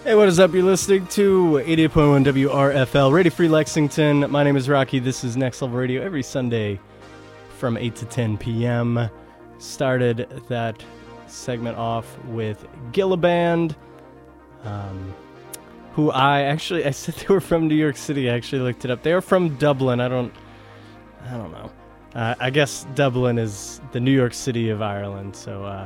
Hey, what is up? You're listening to 88.1 WRFL, Radio Free Lexington. My name is Rocky. This is Next Level Radio every Sunday from 8 to 10 p.m. Started that segment off with Gilliband, who I said they were from New York City. I actually looked it up. They are from Dublin. I don't know. I guess Dublin is the New York City of Ireland, so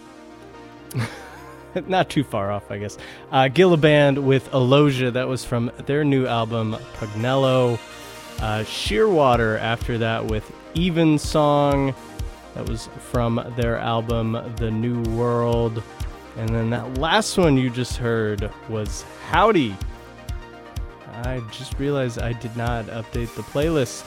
not too far off, I guess. Gilliband with Alosia, that was from their new album, Pugnello. Shearwater after that with Even Song, that was from their album, The New World. And then that last one you just heard was Howdy. I just realized I did not update the playlist.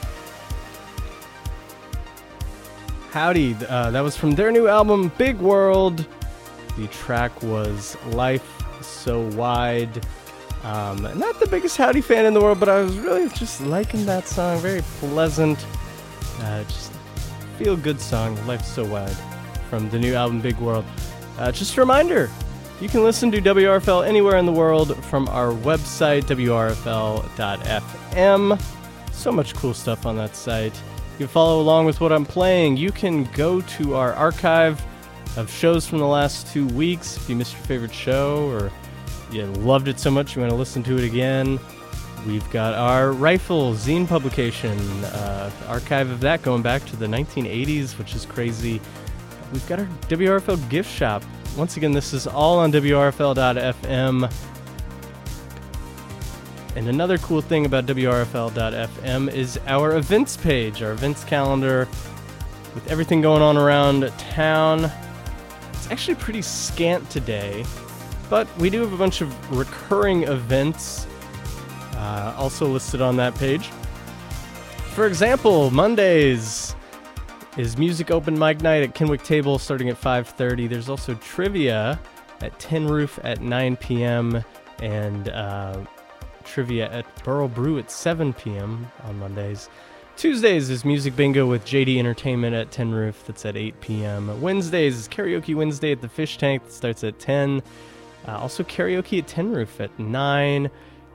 Howdy, that was from their new album, Big World. The track was Life So Wide. Not the biggest Howdy fan in the world, but I was really just liking that song. Very pleasant. Just feel good song, Life So Wide, from the new album Big World. Just a reminder, you can listen to WRFL anywhere in the world from our website, WRFL.fm. So much cool stuff on that site. You can follow along with what I'm playing. You can go to our archive of shows from the last 2 weeks. If you missed your favorite show or you loved it so much you want to listen to it again, we've got our Rifle zine publication, archive of that going back to the 1980s, which is crazy. We've got our WRFL gift shop. Once again, this is all on WRFL.fm. And another cool thing about WRFL.fm is our events page, our events calendar with everything going on around town. It's actually pretty scant today, but we do have a bunch of recurring events also listed on that page. For example, Mondays is Music Open Mic Night at Kenwick Table starting at 5:30. There's also trivia at Tin Roof at 9 p.m. and trivia at Borough Brew at 7 p.m. on Mondays. Tuesdays is Music Bingo with JD Entertainment at Tin Roof. That's at 8 p.m. Wednesdays is Karaoke Wednesday at the Fish Tank. That starts at 10. Also karaoke at Tin Roof at 9.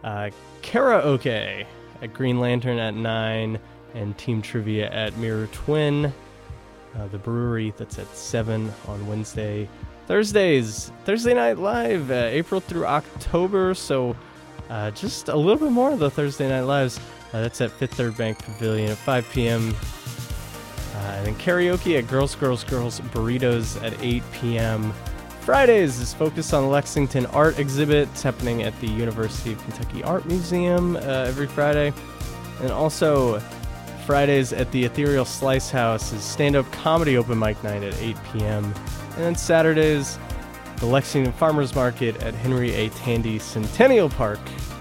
Karaoke at Green Lantern at 9. And Team Trivia at Mirror Twin, the brewery. That's at 7 on Wednesday. Thursdays, Thursday Night Live, April through October. So just a little bit more of the Thursday Night Lives. That's at Fifth Third Bank Pavilion at 5 p.m. And then karaoke at Girls, Girls, Girls Burritos at 8 p.m. Fridays is focused on Lexington art exhibit. It's happening at the University of Kentucky Art Museum every Friday. And also Fridays at the Ethereal Slice House is stand-up comedy open mic night at 8 p.m. And then Saturdays, the Lexington Farmers Market at Henry A. Tandy Centennial Park.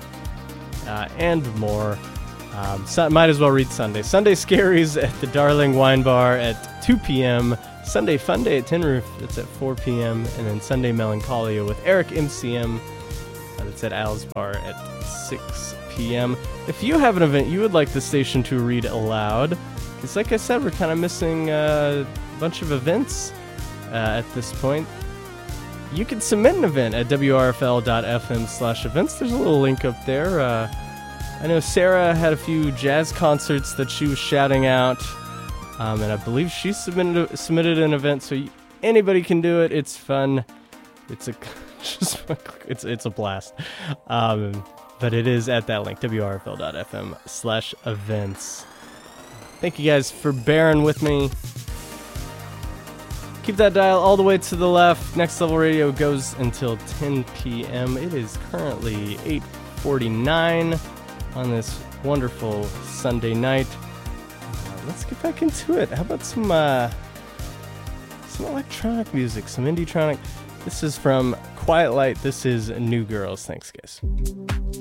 And more. Might as well read Sunday. Sunday Scaries at the Darling Wine Bar at 2 p.m. Sunday Fun Day at Tin Roof, that's at 4 p.m. And then Sunday Melancholia with Eric MCM, that's at Al's Bar at 6 p.m. If you have an event you would like the station to read aloud, because like I said, we're kind of missing a bunch of events at this point, you can submit an event at WRFL.fm/events. There's a little link up there. I know Sarah had a few jazz concerts that she was shouting out, and I believe she submitted an event, so anybody can do it. It's fun. It's a blast. But it is at that link, WRFL.fm/events. Thank you guys for bearing with me. Keep that dial all the way to the left. Next Level Radio goes until 10 p.m. It is currently 8:49 on this wonderful Sunday night. Let's get back into it. How about some electronic music, some indie-tronic? This is from Quiet Light. This is New Girls. Thanks, guys.